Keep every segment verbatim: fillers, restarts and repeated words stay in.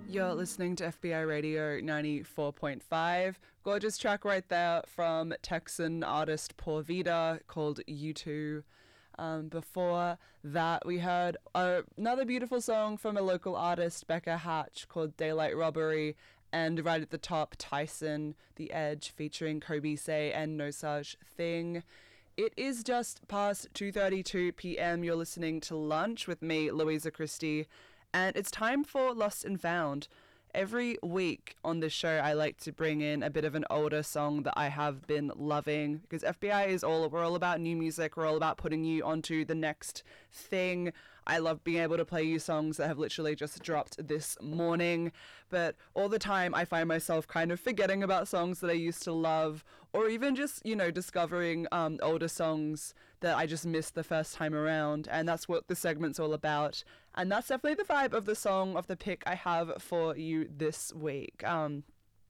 You're listening to F B I Radio ninety-four point five. Gorgeous track right there from Texan artist Por Vida called You Two. Um, before that, we heard uh, another beautiful song from a local artist, Becca Hatch, called Daylight Robbery. And right at the top, Tyson, The Edge, featuring Kobe Say and No Such Thing. It is just past two thirty-two p.m. You're listening to Lunch with me, Louisa Christie. And it's time for Lost and Found. Every week on this show, I like to bring in a bit of an older song that I have been loving, because F B I is all, we're all about new music. We're all about putting you onto the next thing. I love being able to play you songs that have literally just dropped this morning. But all the time, I find myself kind of forgetting about songs that I used to love, or even just, you know, discovering um, older songs that I just missed the first time around. And that's what this segment's all about. And that's definitely the vibe of the song, of the pick I have for you this week. Um,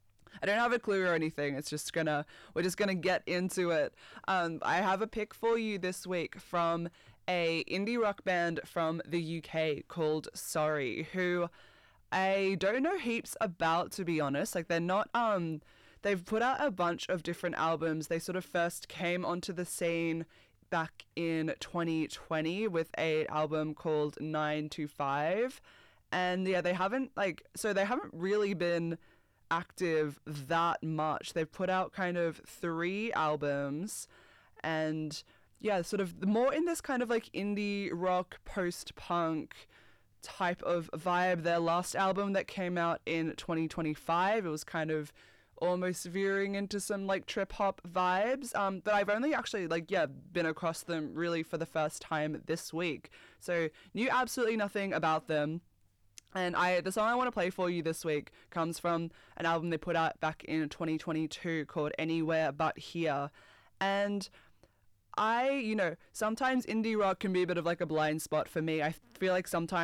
I don't have a clue or anything. It's just gonna, we're just gonna get into it. Um, I have a pick for you this week from a indie rock band from the U K called Sorry, who I don't know heaps about, to be honest. Like, they're not, um, they've put out a bunch of different albums. They sort of first came onto the scene back in twenty twenty with a album called nine two five. And yeah, they haven't, like, so they haven't really been active that much. They've put out kind of three albums, and yeah, sort of more in this kind of like indie rock, post-punk type of vibe. Their last album that came out in twenty twenty-five, it was kind of almost veering into some like trip hop vibes. Um, but I've only actually like, yeah, been across them really for the first time this week. So knew absolutely nothing about them. And I, the song I want to play for you this week comes from an album they put out back in twenty twenty-two called Anywhere But Here. And I, you know, sometimes indie rock can be a bit of like a blind spot for me. I feel like sometimes